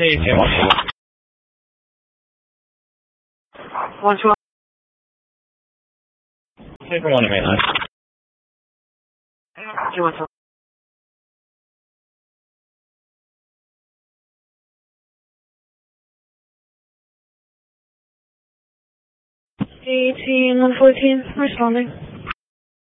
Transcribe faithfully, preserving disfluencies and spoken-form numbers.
eighteen one. One two. Take one to mainline. Two one two. Eighteen one fourteen. Responding.